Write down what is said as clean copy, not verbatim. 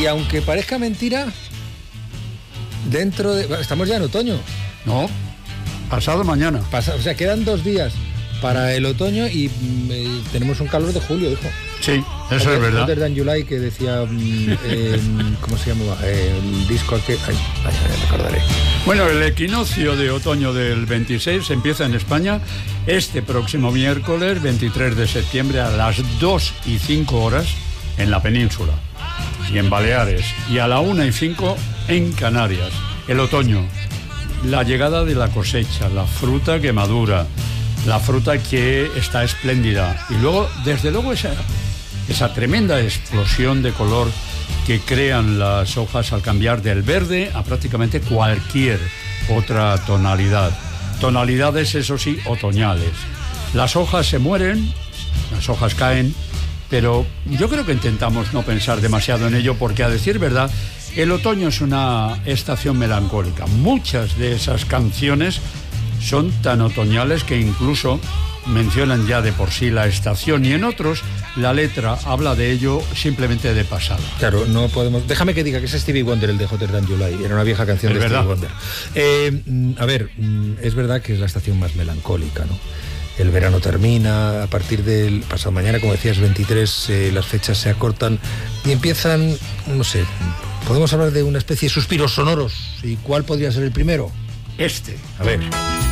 Y aunque parezca mentira, estamos ya en otoño. No, pasado mañana. O sea, quedan 2 días para el otoño y tenemos un calor de julio, hijo. Sí, eso es verdad. Hotter Than July, que decía, ¿cómo se llamaba? El disco que... me acordaré. Bueno, el equinoccio de otoño del 26 empieza en España este próximo miércoles 23 de septiembre a las 2:05 en la península y en Baleares, y a la 1:05 en Canarias. El otoño, la llegada de la cosecha, la fruta que madura, la fruta que está espléndida, y luego, desde luego, esa tremenda explosión de color que crean las hojas al cambiar del verde a prácticamente cualquier otra tonalidad. Tonalidades, eso sí, otoñales. Las hojas se mueren, las hojas caen, pero yo creo que intentamos no pensar demasiado en ello, porque, a decir verdad, el otoño es una estación melancólica. Muchas de esas canciones son tan otoñales que incluso mencionan ya de por sí la estación, y en otros la letra habla de ello simplemente de pasada. Claro, no podemos... Déjame que diga que es Stevie Wonder el de Hotter Than July. Era una vieja canción de Stevie Wonder. Es verdad que es la estación más melancólica, ¿no? El verano termina, a partir del pasado mañana, como decías, 23, las fechas se acortan y empiezan, no sé, podemos hablar de una especie de suspiros sonoros. ¿Y cuál podría ser el primero? A ver...